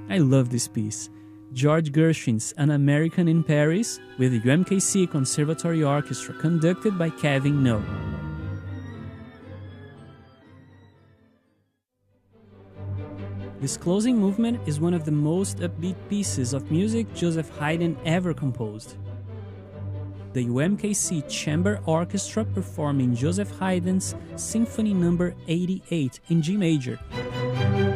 I love this piece. George Gershwin's An American in Paris with the UMKC Conservatory Orchestra conducted by Kevin No. This closing movement is one of the most upbeat pieces of music Joseph Haydn ever composed. The UMKC Chamber Orchestra performing Joseph Haydn's Symphony No. 88 in G major,